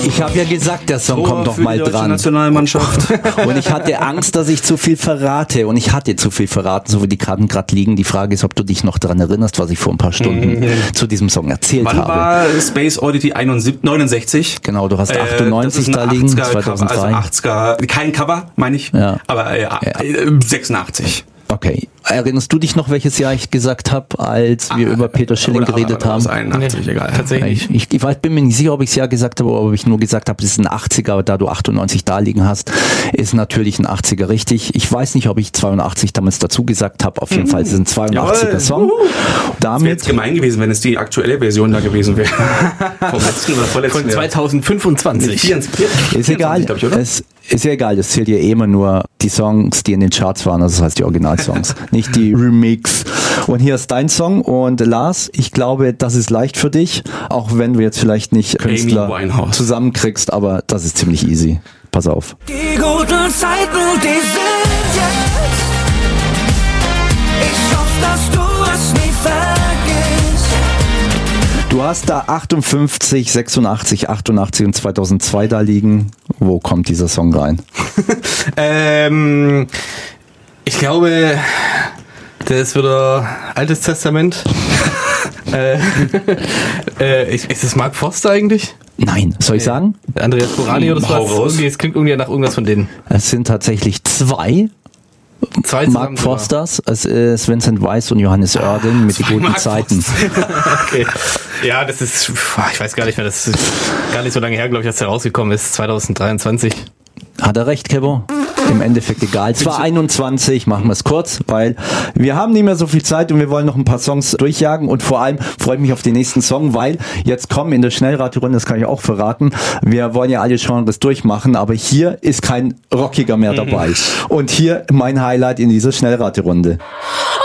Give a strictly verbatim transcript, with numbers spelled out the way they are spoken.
Ich habe ja gesagt, der Song Tor kommt noch für mal die deutsche dran. Nationalmannschaft. Und ich hatte Angst, dass ich zu viel verrate. Und ich hatte zu viel verraten, so wie die Karten gerade liegen. Die Frage ist, ob du dich noch daran erinnerst, was ich vor ein paar Stunden mhm. zu diesem Song erzählt Wann habe. Wann war Space Oddity neunundsechzig? Genau, du hast äh, achtundneunzig da liegen, zweitausenddrei. Also achtziger, kein Cover, meine ich, ja. aber äh, ja. sechsundachtzig. Okay. Erinnerst du dich noch, welches Jahr ich gesagt habe, als wir ah, über Peter Schilling oder, geredet oder, oder haben? einundachtzig, nee, egal. Tatsächlich. Ich, ich, ich bin mir nicht sicher, ob ich es ja gesagt habe, oder ob ich nur gesagt habe, es ist ein achtziger, aber da du achtundneunzig da liegen hast, ist natürlich ein achtziger richtig. Ich weiß nicht, ob ich zweiundachtzig damals dazu gesagt habe. Auf jeden mhm. Fall ist es ein zweiundachtziger Song. Das wäre jetzt gemein gewesen, wenn es die aktuelle Version da gewesen wäre. Vom letzten oder vorletzten Von zweitausendfünfundzwanzig. vierundzwanzig, ist egal. Ich, oder? Es ist ja egal, das zählt ja eh immer nur die Songs, die in den Charts waren, also das heißt die Originalsongs, nicht die Remix. Und hier ist dein Song und Lars, ich glaube, das ist leicht für dich, auch wenn du jetzt vielleicht nicht Künstler zusammenkriegst, aber das ist ziemlich easy. Pass auf. Die guten Zeiten, die sind jetzt. Ich hoffe, dass du es nie vergisst. Du hast da achtundfünfzig, sechsundachtzig, achtundachtzig und zweitausendzwei da liegen. Wo kommt dieser Song rein? ähm, ich glaube, das ist wieder Altes Testament. äh, äh, ist es Mark Forster eigentlich? Nein, soll ich sagen? Andreas Borani oder so? Es klingt irgendwie nach irgendwas von denen. Es sind tatsächlich zwei. Zwei Mark Forsters, es ist Vincent Weiss und Johannes Oerding ah, mit den guten Mark Zeiten. Okay. Ja, das ist, ich weiß gar nicht mehr, das ist gar nicht so lange her, glaube ich, dass der rausgekommen ist, zweitausenddreiundzwanzig. Hat er recht, Kevo? Im Endeffekt egal. Zwar einundzwanzig, machen wir es kurz, weil wir haben nicht mehr so viel Zeit und wir wollen noch ein paar Songs durchjagen und vor allem freue ich mich auf den nächsten Song, weil jetzt kommen in der Schnellraterunde, das kann ich auch verraten, wir wollen ja alle Genres durchmachen, aber hier ist kein Rockiger mehr dabei. Und hier mein Highlight in dieser Schnellraterunde.